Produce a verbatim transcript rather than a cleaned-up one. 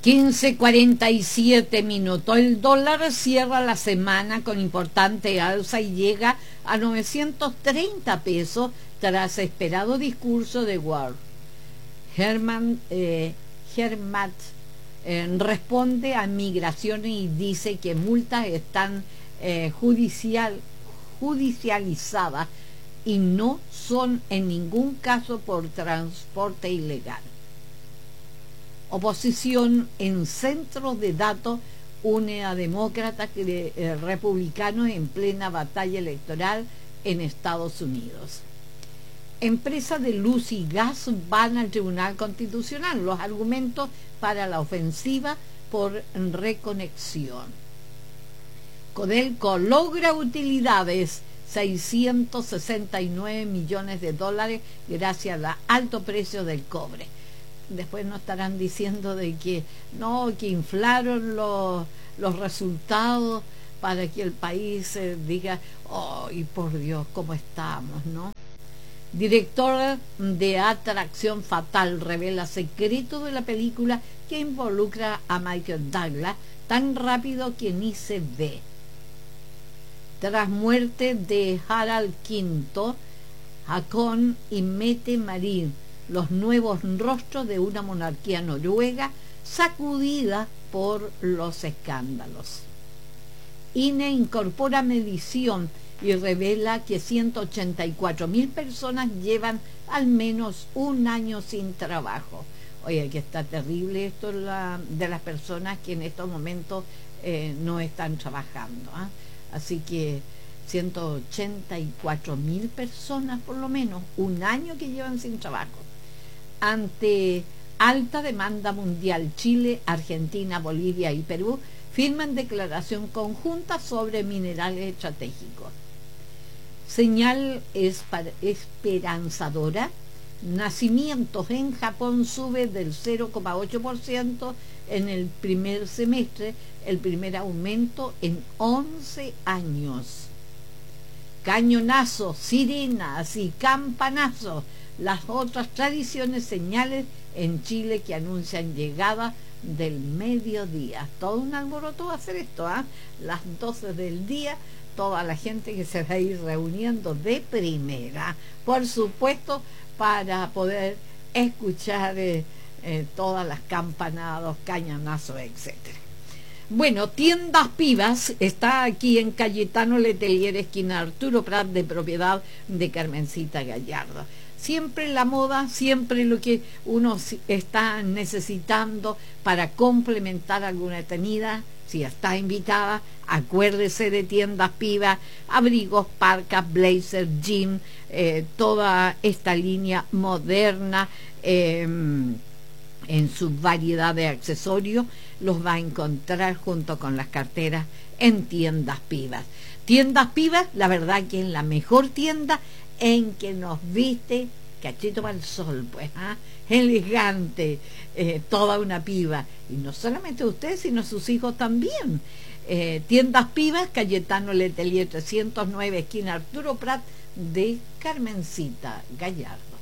quince cuarenta y siete minutos. El dólar cierra la semana con importante alza y llega a novecientos treinta pesos tras esperado discurso de Ward. Herman eh, Hermat eh, responde a migraciones y dice que multas están eh, judicial, judicializadas y no son en ningún caso por transporte ilegal. Oposición en centros de datos une a demócratas y eh, republicanos en plena batalla electoral en Estados Unidos. Empresas de luz y gas van al Tribunal Constitucional. Los argumentos para la ofensiva por reconexión. Codelco logra utilidades seiscientos sesenta y nueve millones de dólares gracias al alto precio del cobre. Después nos estarán diciendo de que no, que inflaron los, los resultados para que el país eh, diga, oh, y por Dios, ¿cómo estamos?, ¿no? Director de Atracción Fatal revela secreto de la película que involucra a Michael Douglas tan rápido que ni se ve. Tras muerte de Harald quinto, Haakon y Mette Marit, los nuevos rostros de una monarquía noruega sacudida por los escándalos. I N E incorpora medición y revela que ciento ochenta y cuatro mil personas llevan al menos un año sin trabajo. Oye, que está terrible esto la, de las personas que en estos momentos eh, no están trabajando, ¿eh? Así que ciento ochenta y cuatro mil personas por lo menos, un año que llevan sin trabajo. Ante alta demanda mundial, Chile, Argentina, Bolivia y Perú firman declaración conjunta sobre minerales estratégicos. Señal esperanzadora. Nacimientos en Japón sube del cero coma ocho por ciento en el primer semestre, el primer aumento en once años. Cañonazos, sirenas y campanazos, las otras tradiciones, señales en Chile que anuncian llegada del mediodía. Todo un alboroto va a hacer esto, ¿eh? Las doce del día, toda la gente que se va a ir reuniendo de primera, por supuesto, para poder escuchar eh, eh, todas las campanadas, cañonazos, etcétera. Bueno, Tiendas Pivas está aquí en Cayetano Letelier, esquina Arturo Prat, de propiedad de Carmencita Gallardo. Siempre la moda, siempre lo que uno está necesitando para complementar alguna tenida. Si está invitada, acuérdese de Tiendas Pivas, abrigos, parcas, blazer, jean, eh, toda esta línea moderna eh, en su variedad de accesorios, los va a encontrar junto con las carteras en Tiendas Pivas. Tiendas Pivas, la verdad que es la mejor tienda en que nos viste cachito para el sol, pues, ¿ah? Elegante, eh, toda una piba, y no solamente usted, sino sus hijos también. eh, Tiendas Pivas, Cayetano Letelier trescientos nueve, esquina Arturo Prat, de Carmencita Gallardo.